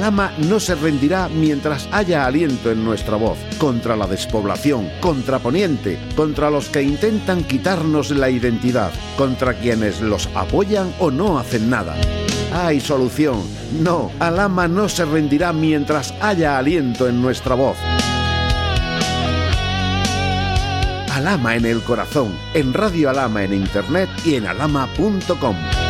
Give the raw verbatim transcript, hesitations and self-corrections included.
Alhama no se rendirá mientras haya aliento en nuestra voz, contra la despoblación, contra Poniente, contra los que intentan quitarnos la identidad, contra quienes los apoyan o no hacen nada. Hay solución. No, Alhama no se rendirá mientras haya aliento en nuestra voz. Alhama en el corazón, en Radio Alhama en internet y en alhama punto com.